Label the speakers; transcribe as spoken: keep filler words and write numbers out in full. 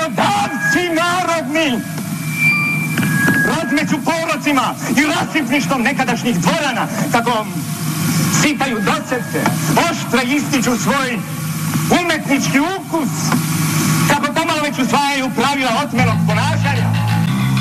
Speaker 1: zakonodavci narodni, rad među porocima i rasipništvom nekadašnjih dvorana, kako sipaju docete, oštre ističu svoj umetnički ukus, kako pomalo već usvajaju pravila otmelog ponašanja.